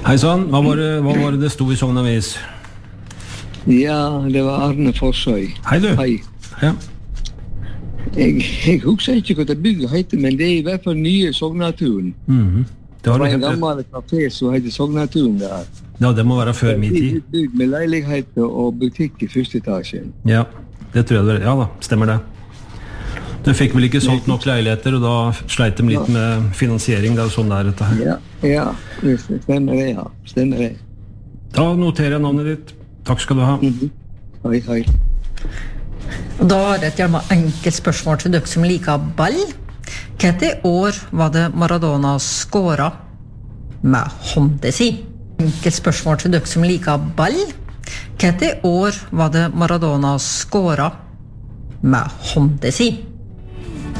Hei sann, hva var det stod I Sogn Avis? Ja, det var Arne Forsøy. Hei du. Hei. Ja. Jeg husker ikke hva det bygget heter, men det I hvert fall nye Sognaturen. Det var en gammel kafé som heter Sognaturen der. Ja, det må være før min tid. Bygd med leiligheter og butikk I første etasjen. Ja, det tror jeg det var. Ja da, stemmer det. Du fikk vel ikke solgt nok leiligheter, og da sleit de litt med finansiering. Det sånn der dette her. Ja, det stemmer det, ja. Stemmer det. Da noterer jeg navnet ditt. Takk skal du ha. Hei. Da har jeg et gjerne enkelt spørsmål til dere som liker ball. Hvilke år var det Maradona skåret med hånden sin? Enkelt spørsmål til dere som liker ball. Hvilke år var det Maradona skåret med hånden sin?